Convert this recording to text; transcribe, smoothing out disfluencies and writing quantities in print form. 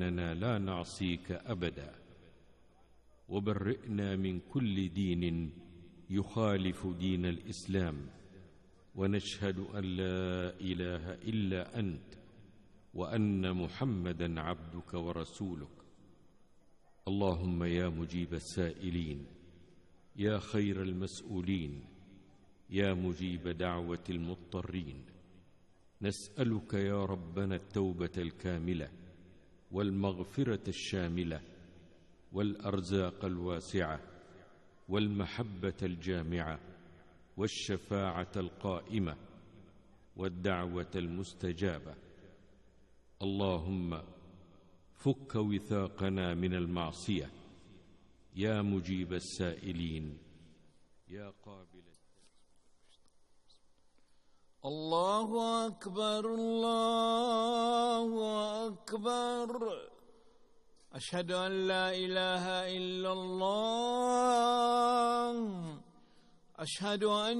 أننا لا نعصيك أبدا، وبرئنا من كل دين يخالف دين الإسلام، ونشهد أن لا إله إلا أنت وأن محمدا عبدك ورسولك. اللهم يا مجيب السائلين، يا خير المسؤولين، يا مجيب دعوة المضطرين، نسألك يا ربنا التوبة الكاملة والمغفرة الشاملة والأرزاق الواسعة والمحبة الجامعة والشفاعة القائمة والدعوة المستجابة. اللهم فك وثاقنا من المعصية، يا مجيب السائلين، يا قابل. الله أكبر الله أكبر، أشهد أن لا إله إلا الله، أشهد أن